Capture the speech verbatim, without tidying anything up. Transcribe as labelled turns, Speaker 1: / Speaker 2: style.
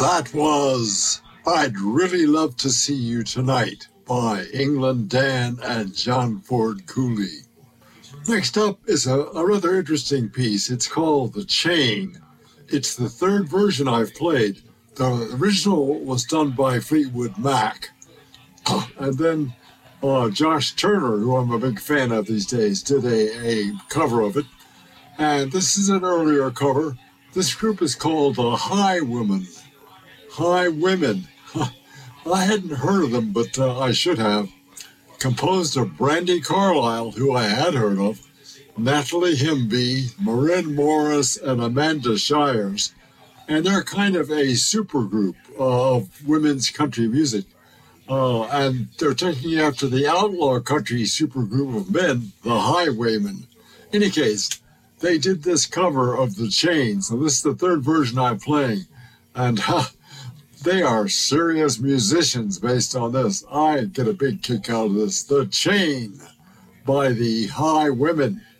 Speaker 1: That was I'd Really Love to See You Tonight by England Dan and John Ford Cooley. Next up is a, a rather interesting piece. It's called The Chain. It's the third version I've played. The original was done by Fleetwood Mac. And then uh, Josh Turner, who I'm a big fan of these days, did a, a cover of it. And this is an earlier cover. This group is called the High Women. High Women. I hadn't heard of them, but uh, I should have. Composed of Brandi Carlile, who I had heard of, Natalie Himby, Marin Morris, and Amanda Shires. And they're kind of a supergroup uh, of women's country music. Uh, and they're taking after the outlaw country supergroup of men, the Highwaymen. In any case, they did this cover of The Chain. So this is the third version I'm playing. And uh, they are serious musicians based on this. I get a big kick out of this. The Chain by the Highwaymen.